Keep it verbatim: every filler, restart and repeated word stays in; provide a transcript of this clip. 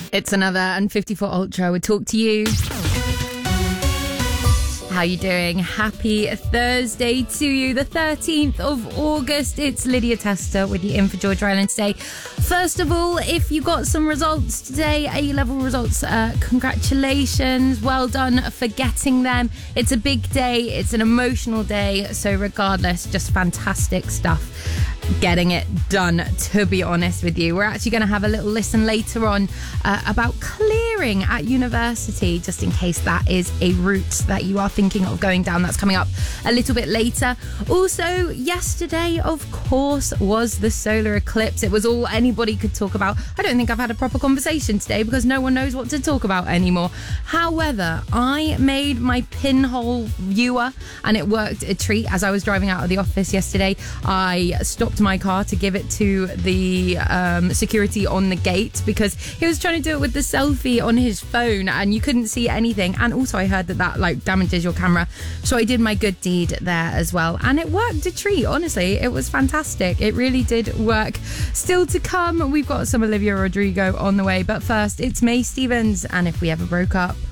It's another and fifty-four Ultra would talk to you. How you doing? Happy Thursday to you, the thirteenth of August. It's Lydia Tester with you in for George Ryland today. First of all, if you got some results today, A-level results, uh, congratulations. Well done for getting them. It's a big day. It's an emotional day. So regardless, just fantastic stuff. Getting it done, to be honest with you. We're actually going to have a little listen later on uh, about clearing at university, just in case that is a route that you are thinking of going down. That's coming up a little bit later. Also, yesterday, of course, was the solar eclipse. It was all anybody could talk about. I don't think I've had a proper conversation today because no one knows what to talk about anymore. However, I made my pinhole viewer and it worked a treat. As I was driving out of the office yesterday, I stopped my car to give it to the um, security on the gate because he was trying to do it with the selfie on his phone and you couldn't see anything. And also I heard that that like damages your camera, so I did my good deed there as well, and it worked a treat. Honestly, it was fantastic. It really did work. Still to come, we've got some Olivia Rodrigo on the way, but first it's May Stevens and If We Ever Broke Up.